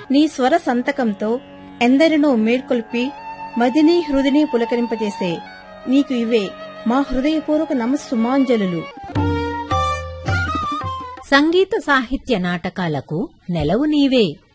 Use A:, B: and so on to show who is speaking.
A: నీ స్వర సంతకంతో ఎందరినో మేల్కొల్పి మదిని హృదిని పులకరింపజేసే నీకు ఇవే మా హృదయపూర్వక నమస్సుమాంజలు.
B: సంగీత సాహిత్య నాటకాలకు నెలవు నీవే.